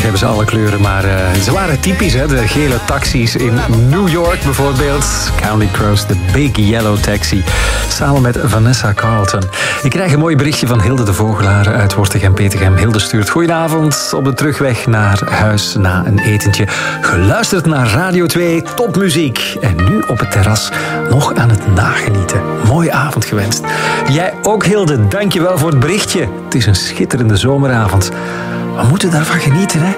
hebben ze alle kleuren, maar ze waren typisch, hè? De gele taxis in New York bijvoorbeeld. Counting Crows, de Big Yellow Taxi, samen met Vanessa Carlton. Ik krijg een mooi berichtje van Hilde de Vogelaar uit Wortegem-Petegem. Hilde stuurt: goedenavond, op de terugweg naar huis na een etentje. Geluisterd naar Radio 2, topmuziek. En nu op het terras nog aan het nagenieten. Mooie avond gewenst. Jij ook, Hilde, dankjewel voor het berichtje. Het is een schitterende zomeravond. We moeten daarvan genieten, hè?